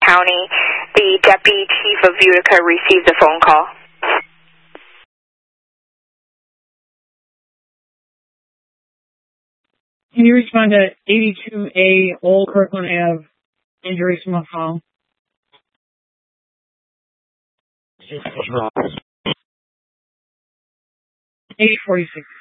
County. The Deputy Chief of Utica received a phone call. Can you respond to 82A Old Kirkland Ave, injuries from a fall? 846.